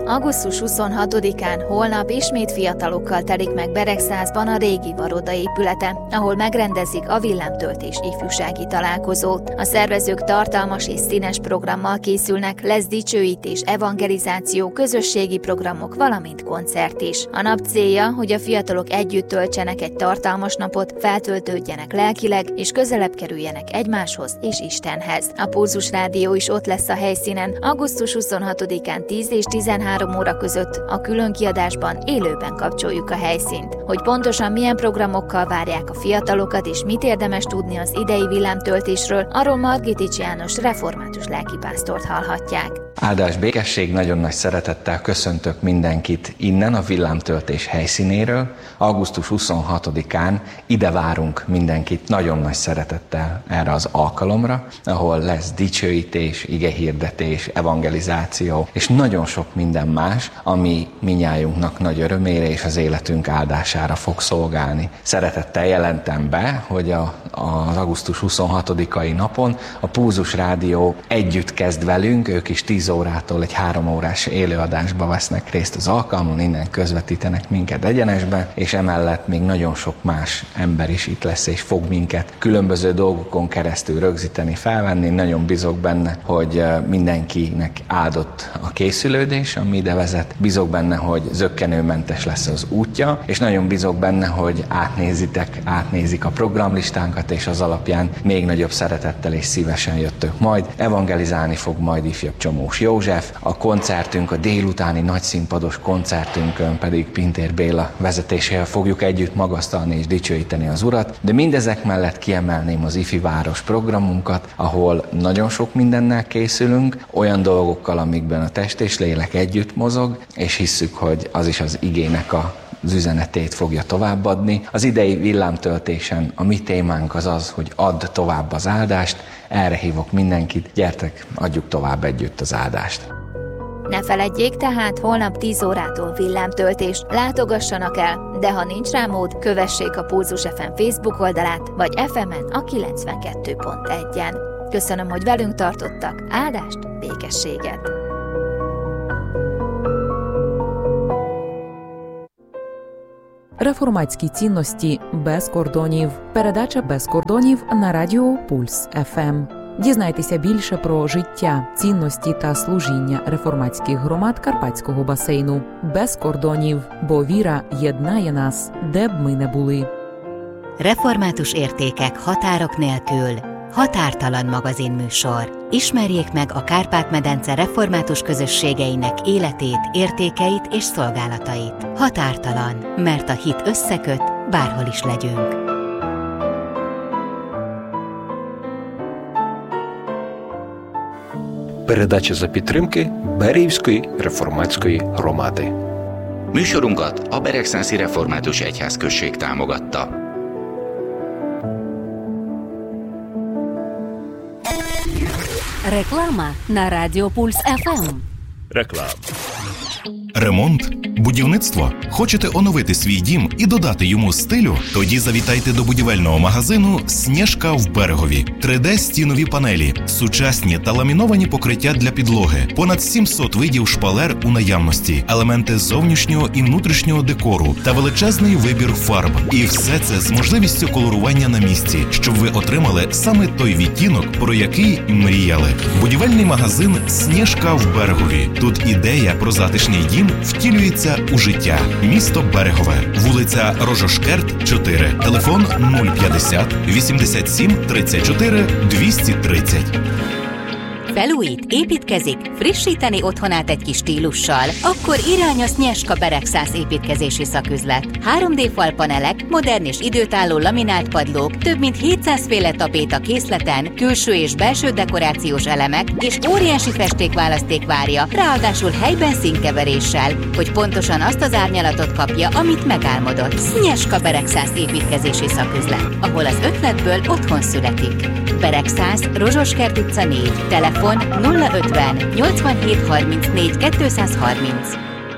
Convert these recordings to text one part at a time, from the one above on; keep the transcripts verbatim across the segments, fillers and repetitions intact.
augusztus huszonhatodikán holnap ismét fiatalokkal telik meg Beregszázban a régi Varoda épülete, ahol megrendezik a villámtöltés ifjúsági találkozót. A szervezők tartalmas és színes programmal készülnek, lesz dicsőítés, evangelizáció, közösségi programok, valamint koncert is. A nap célja, hogy a fiatalok együtt töltsenek egy tartalmas napot, feltöltődjenek lelkileg és közelebb kerüljenek egymáshoz és Istenhez. A Pulzus Rádió is ott lesz a helyszínen, augusztus huszonhatodikán tíz és tizenhárom óra között a különkiadásban élőben kapcsoljuk a helyszínt. Hogy pontosan milyen programokkal várják a fiatalokat és mit érdemes tudni az idei villámtöltésről, arról Margitics János református lelkipásztort hallhatják. Áldás, békesség, nagyon nagy szeretettel köszöntök mindenkit innen a villámtöltés helyszínéről. augusztus huszonhatodikán ide várunk mindenkit nagyon nagy szeretettel erre az alkalomra, ahol lesz dicsőítés, igehirdetés, evangelizáció és nagyon sok minden más, ami minnyájunknak nagy örömére és az életünk áldására fog szolgálni. Szeretettel jelentem be, hogy a, az augusztus huszonhatodikai napon a Pulzus Rádió együtt kezd velünk, ők is tíz órától egy három órás élőadásba vesznek részt az alkalmon, innen közvetítenek minket egyenesben, és emellett még nagyon sok más ember is itt lesz, és fog minket különböző dolgokon keresztül rögzíteni, felvenni. Nagyon bízok benne, hogy mindenkinek áldott a készülődés, ami ide vezet. Bízok benne, hogy zökkenőmentes lesz az útja, és nagyon bízok benne, hogy átnézitek, átnézik a programlistánkat, és az alapján még nagyobb szeretettel és szívesen jöttök majd. Evangelizálni fog majd ifjabb Csomós József, a koncertünk, a délutáni nagyszínpados koncertünkön pedig Pintér Béla vezetésével fogjuk együtt magasztalni és dicsőíteni az Urat, de mindezek mellett kiemelném az Ifi Város programunkat, ahol nagyon sok mindennel készülünk, olyan dolgokkal, amikben a test és lélek együtt mozog, és hisszük, hogy az is az igének a az üzenetét fogja továbbadni. Az idei villámtöltésen a mi témánk az az, hogy add tovább az áldást, erre hívok mindenkit, gyertek, adjuk tovább együtt az áldást. Ne feledjék tehát, holnap tíz órától villámtöltés, látogassanak el, de ha nincs rá mód, kövessék a Pulzus ef em Facebook oldalát, vagy ef emen a kilencvenkettő pont egyen. Köszönöm, hogy velünk tartottak, áldást, békességet! Реформатські цінності без кордонів. Передача без кордонів на радіо Пульс еф ем. Дізнайтеся більше про життя, цінності та служіння реформатських громад Карпатського басейну. Без кордонів, бо віра єднає нас, де б ми не були. Református értékek határok nélkül. Határtalan magazinműsor. Ismerjék meg a Kárpát-medence református közösségeinek életét, értékeit és szolgálatait. Határtalan, mert a hit összeköt, bárhol is legyünk. Передача за підтримки Беріївської реформатської громади. Műsorunkat a Beregszászi Református Egyházközség támogatta. Реклама на Радіо Пульс еф ем. Реклама. Ремонт? Будівництво? Хочете оновити свій дім і додати йому стилю? Тоді завітайте до будівельного магазину «Снєжка» в Берегові. три де-стінові панелі, сучасні та ламіновані покриття для підлоги, понад сімсот видів шпалер у наявності, елементи зовнішнього і внутрішнього декору та величезний вибір фарб. І все це з можливістю колорування на місці, щоб ви отримали саме той відтінок, про який мріяли. Будівельний магазин «Снєжка» в Берегові. Тут ідея про затишний дім втілюється у життя. Місто Берегове. Вулиця Рожошкерт, чотири. Телефон нуль п'ятдесят вісімдесят сім тридцять чотири двісті тридцять. Felújít, építkezik, frissíteni otthonát egy kis stílussal? Akkor irány a Снєжка Beregszász építkezési szaküzlet. három dé falpanelek, modern és időtálló laminált padlók, több mint hétszáz féle tapéta készleten, külső és belső dekorációs elemek és óriási festékválaszték várja, ráadásul helyben színkeveréssel, hogy pontosan azt az árnyalatot kapja, amit megálmodott. Снєжка Beregszász építkezési szaküzlet, ahol az ötletből otthon születik. Beregszász, Rozsoskert utca négy, telefon nulla ötven nyolcvanhét harmincnégy kétszázharminc.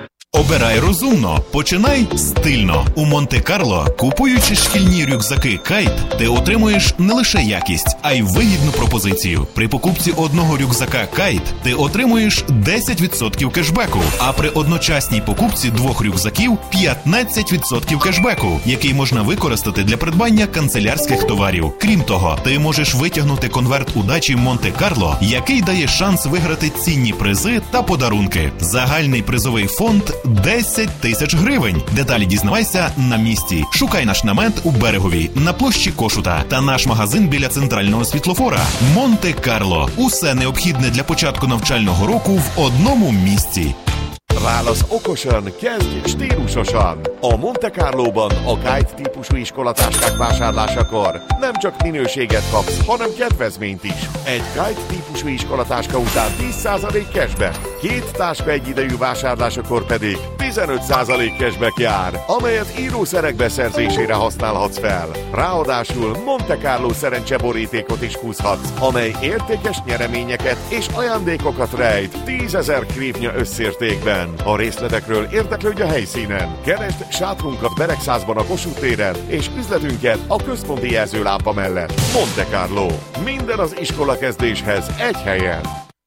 Обирай розумно, починай стильно. У Монте-Карло, купуючи шкільні рюкзаки Кайт, ти отримуєш не лише якість, а й вигідну пропозицію. При покупці одного рюкзака Кайт ти отримуєш десять відсотків кешбеку, а при одночасній покупці двох рюкзаків п'ятнадцять відсотків кешбеку, який можна використати для придбання канцелярських товарів. Крім того, ти можеш витягнути конверт удачі Монте-Карло, який дає шанс виграти цінні призи та подарунки. Загальний призовий фонд десять тисяч гривень. Деталі дізнавайся на місці. Шукай наш намет у Берегові на площі Кошута та наш магазин біля центрального світлофора. Монте-Карло. Усе необхідне для початку навчального року в одному місці. Válasz okosan, kezdj stílusosan! A Monte Carlóban a Kite típusú iskolatáskák vásárlásakor nem csak minőséget kapsz, hanem kedvezményt is. Egy Kite típusú iskolatáska után tíz százalék cashback, két táska egyidejű vásárlásakor pedig tizenöt százalék cashback jár, amelyet írószerek beszerzésére használhatsz fel. Ráadásul Monte Carlo szerencseborítékot is húzhatsz, amely értékes nyereményeket és ajándékokat rejt tízezer krívnya összértékben. A részletekről érdeklődj a helyszínen. Keresd sátrunkat Beregszázban a Kossuth téren, és üzletünket a központi jelzőlámpa mellett. Monte Carlo. Minden az iskolakezdéshez egy helyen.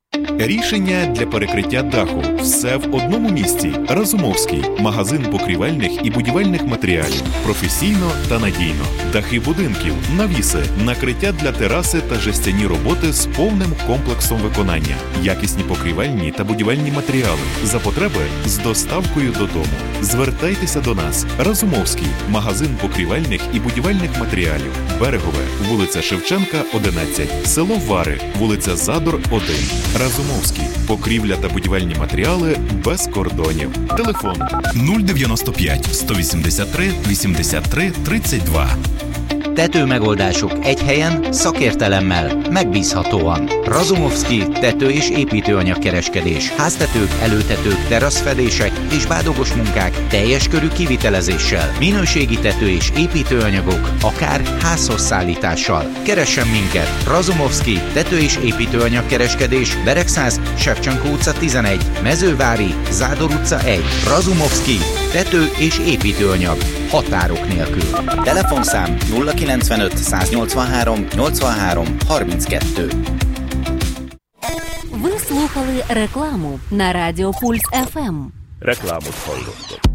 Рішення для перекриття даху. Все в одному місці. Разумовський. Магазин покрівельних і будівельних матеріалів. Професійно та надійно. Дахи будинків, навіси, накриття для тераси та жестяні роботи з повним комплексом виконання. Якісні покрівельні та будівельні матеріали. За потреби з доставкою додому. Звертайтеся до нас. Разумовський. Магазин покрівельних і будівельних матеріалів. Берегове. Вулиця Шевченка, одинадцять. Село Вари. Вулиця Задор, один. Разумовський. Покрівля та будівельні матеріали без кордонів. Телефон нуль дев'яносто п'ять сто вісімдесят три вісімдесят три тридцять два. Tetőmegoldások egy helyen, szakértelemmel, megbízhatóan. Razumovszky tető- és építőanyagkereskedés. Háztetők, előtetők, teraszfedések és bádogos munkák teljes körű kivitelezéssel. Minőségi tető- és építőanyagok, akár házhoz szállítással. Keressen minket! Razumovszky tető- és építőanyagkereskedés. Beregszáz, Shevchenko utca tizenegy, Mezővári, Zádor utca egy. Razumovszky tető- és építőanyag. Határok nélkül. Telefonszám nulla kilencvenöt száznyolcvanhárom nyolcvanhárom harminckettő. Ви слухали рекламу на Радіо Пульс еф ем. Рекламу hallottak.